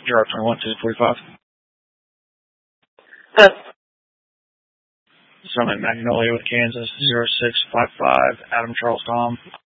Gerard 21, 245. So I'm at Magnolia with Kansas, 0655, Adam Charles Tom.